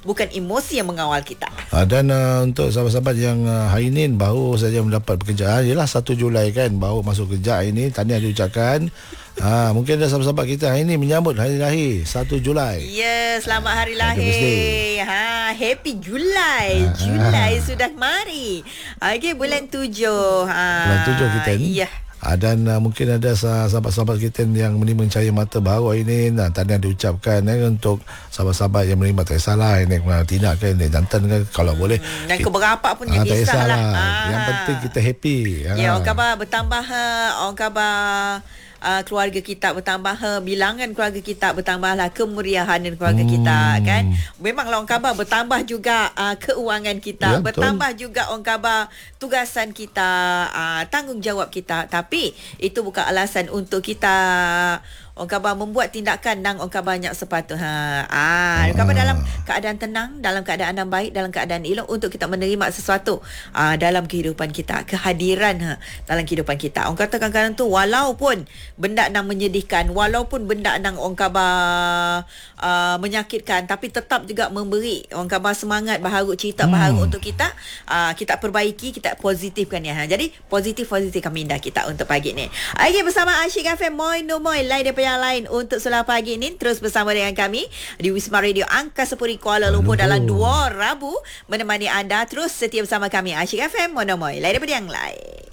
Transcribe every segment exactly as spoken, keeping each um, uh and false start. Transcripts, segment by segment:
bukan emosi yang mengawal kita. Uh, dan uh, untuk sahabat-sahabat yang uh, hari ini baru saja mendapat pekerjaan, ialah satu Julai kan, baru masuk kerja hari ini, tahniah diucapkan. Ha, mungkin ada sahabat-sahabat kita hari ini menyambut hari lahir satu Julai. Ya, yeah, selamat hari lahir. Ha, happy Julai. Ha, Julai ha. Sudah mari. Okey, bulan tujuh. Ha. Bulan tujuh kita ni. Ya. Ha, dan uh, mungkin ada sahabat-sahabat kita yang menerima cahaya mata baru hari ini. Nah, tahniah diucapkan eh, untuk sahabat-sahabat yang menerima tak kisahlah naik Tina ke naik jantan ke, kalau hmm, boleh. Dan keberapa pun yang ha, kisahlah. Ha. Yang penting kita happy. Ya, ha. Orang khabar bertambah, orang khabar Uh, keluarga kita bertambah, bilangan keluarga kita bertambahlah, kemeriahan dan keluarga hmm. kita kan. Memanglah orang khabar bertambah juga uh, keuangan kita, ya, bertambah betul. Juga orang khabar tugasan kita, uh, tanggungjawab kita. Tapi itu bukan alasan untuk kita orang khabar membuat tindakan nang orang khabar banyak sepatu. Ha. Ah, orang khabar dalam keadaan tenang, dalam keadaan yang baik, dalam keadaan elok untuk kita menerima sesuatu ah, dalam kehidupan kita, kehadiran ha, dalam kehidupan kita. Orang kata kadang-kadang tu walaupun benda nang menyedihkan, walaupun benda nang orang khabar uh, menyakitkan, tapi tetap juga memberi orang khabar semangat, baharu cerita hmm. baharu untuk kita, uh, kita perbaiki, kita positifkan ya. Ha. Jadi positif-positifkan minda kita untuk pagi ni. Okey, bersama Asyik F M Moi No Moi lain daripada yang lain untuk solat pagi ini. Terus bersama dengan kami di Wisma Radio Angkasa Puri Kuala Lumpur dalam dua Rabu, menemani anda terus setia bersama kami Asyik F M Moi No Moi lain daripada yang lain.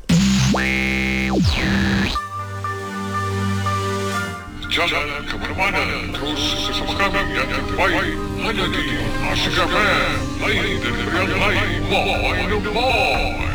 Jangan ke mana-mana, terus bersama kami yang terbaik hanya di Asyik F M, lain daripada yang lain. Moi No Moi.